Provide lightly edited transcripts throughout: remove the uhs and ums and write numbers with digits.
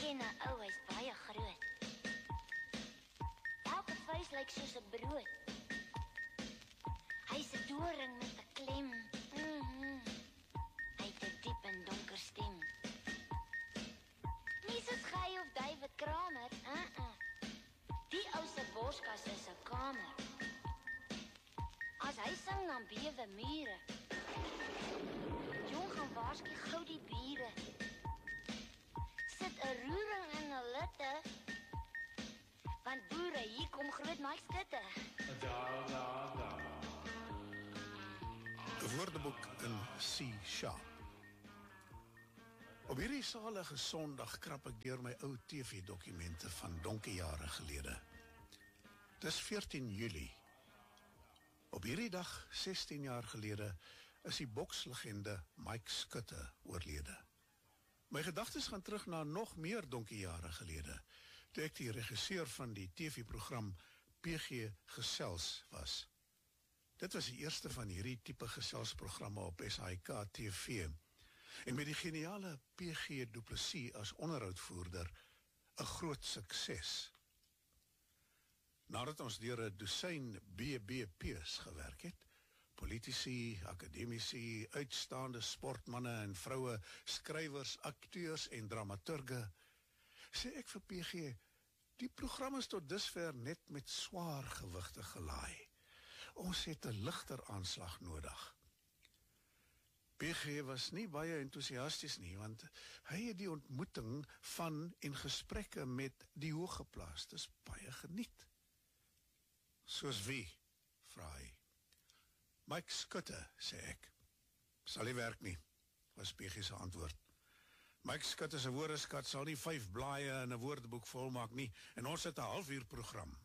ken 'n ou, hy's baie groot. Elke vuis lyk soos 'n brood. Hy's 'n doring met 'n klem. Hy het 'n diep en donker stem. Nie soos Guy of David Kramer. Die ou se borskas is 'n kamer. As hy sing dan bewe mure. Jong gaan waarsku gou die bure. Sit 'n roering in 'n litte. Want boere, hier kom groot Mike Skutte. Een woordeboek in C-sharp. Op hierdie salige Sondag krap ek deur my ou TV-dokumente van donkie jare gelede. Dis 14 Julie. Op hierdie dag, 16 jaar gelede, is die bokslegende Mike Skutte oorlede. My gedagtes gaan terug na nog meer donkie jare gelede, toe ek die regisseur van die TV-program PG Gesels was. Dit was die eerste van hierdie tipe geselsprogramme op SAIK TV, en met die geniale PG Du Plessis as onderhoudvoerder, 'n groot sukses. Nadat ons deur 'n dosyn BBP's gewerk het, politici, akademici, uitstaande sportmanne en vroue, skrywers, akteurs en dramaturge, sê ek vir PG, die program is tot dusver net met swaar gewigte gelaai. Ons het 'n ligter aanslag nodig. PG was nie baie entoesiasties nie, want hy het die ontmoeting van en gesprekke met die hooggeplaastes baie geniet. Soos wie? Vra hy. Mike Skutte, sê ek. Sal nie werk nie, was PG se antwoord. Mike Skutte se woordeskat sal nie 5 blaaie in 'n woordeboek volmaak nie, en ons het 'n halfuur program.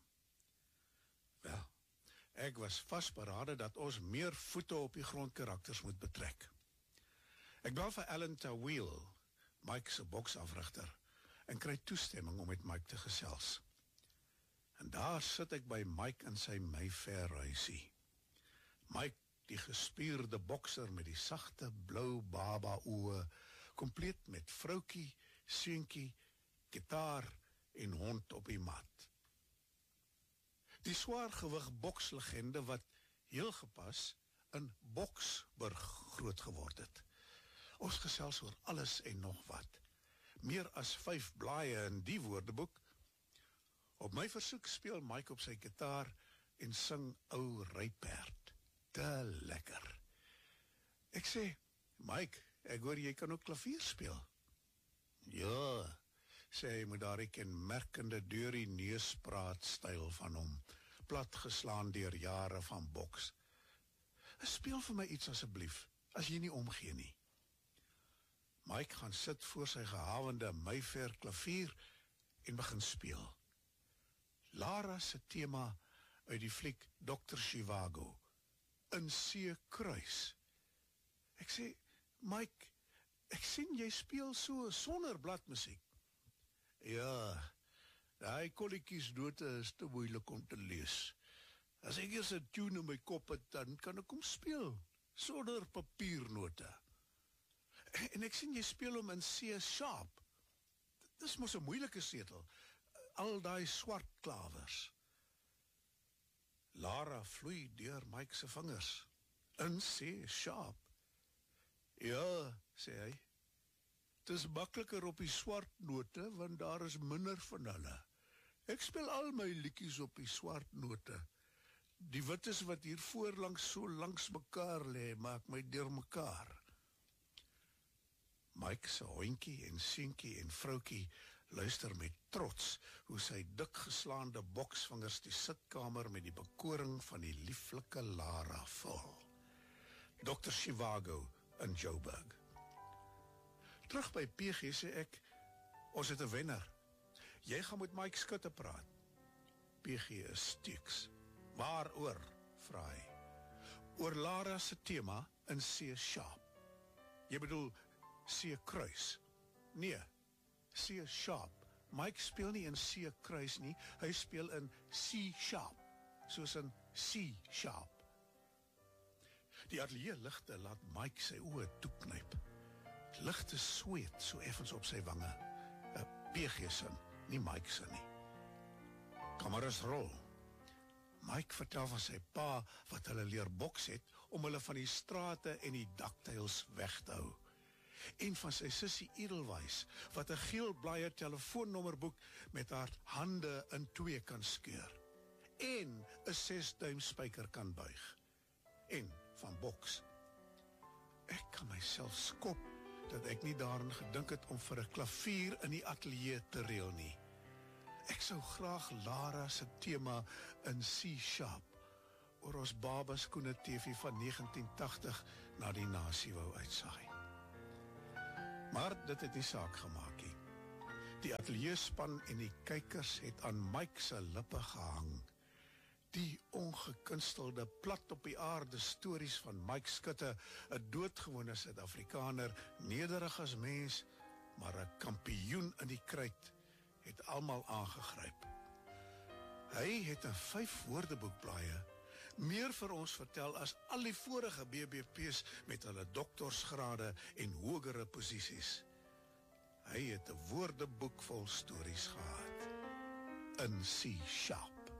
Wel, ek was vasberade dat ons meer voete op die grond karakters moet betrek. Ek bel vir Alan Tawil, Mike se boksafrigter, en kry toestemming om met Mike te gesels. En daar sit ek by Mike in sy Mayfair huisie. Mike, die gespierde bokser met die sagte blou baba oë, kompleet met vroukie, seentjie, gitaar en hond op die mat. Die swaargewig bokslegende wat heel gepas in Boksburg groot geword het. Ons gesels oor alles en nog wat. Meer as 5 blaaie in die woordeboek. Op my versoek speel Mike op sy gitaar en sing ou Ryperd. Te lekker. Ek sê, Mike, ek hoor jy kan ook klavier speel. Ja, sê hy met daardie kenmerkende deur die neuspraatstyl van hom, platgeslaan deur jare van boks. Speel vir my iets asseblief, as jy nie omgee nie. Mike gaan sit voor sy gehavende Mayfair klavier en begin speel. Lara se tema uit die fliek Dr. Zhivago, in C-kruis. Ek sê, Mike, ek sien jy speel so sonder bladmusiek. Ja, daai kolletjiesnote is te moeilik om te lees. As ek eers 'n tune in my kop het, dan kan ek hom speel, sonder papiernote. En ek sien jy speel hom in C-sharp. Dis mos 'n moeilike setel. Al daai swart klawers. Lara vloei deur Mike se vingers. In C-sharp. Ja, sê hy. Het is makliker op die swart note, want daar is minder van hulle. Ek speel al my liedjies op die swart note. Die wittes wat hier voorlangs so langs mekaar lê, maak my deur mekaar. Mike se hondjie en seentjie en vroukie luister met trots hoe sy dik geslaande boksvingers die sitkamer met die bekoring van die lieflike Lara vul. Dr. Zhivago in Joburg. Terug by PG sê ek, ons het 'n wenner. Jy gaan met Mike Skutte praat. PG is steeks. Waaroor? Vra hy. Oor Lara se tema in C-sharp. Jy bedoel C-kruis? Nee, C-sharp. Mike speel nie in C-kruis nie, hy speel in C-sharp, soos in C-sharp. Die atelierligte laat Mike sy oë toeknyp. Ligte sweet so effens op sy wange. PG se, nie Mike se nie. Kameras rol. Mike vertel van sy pa wat hulle leer boks het om hulle van die strate en die daktyls weg te hou. En van sy sussie Edelweiss wat 'n geelblaaie telefoonnommerboek met haar hande in twee kan skeur. En 'n 6-duim spyker kan buig. En van boks. Ek kan myself skop dat ek nie daarin gedink het om vir 'n klavier in die ateljee te reël nie. Ek sou graag Lara se tema in C-sharp oor ons babaskoene TV van 1980 na die nasie wou uitsaai. Maar dit het nie saak gemaak nie. Die ateljeespan en die kykers het aan Mike se lippe gehang. Die ongekunstelde plat op die aarde stories van Mike Skutte, 'n doodgewone Suid-Afrikaner, nederig as mens, maar 'n kampioen in die kruit, het almal aangegryp. Hy het 'n 5 woordeboekblaaie meer vir ons vertel as al die vorige BBP's met hulle doktorsgrade en hogere posisies. Hy het 'n woordeboek vol stories gehad. In C-sharp.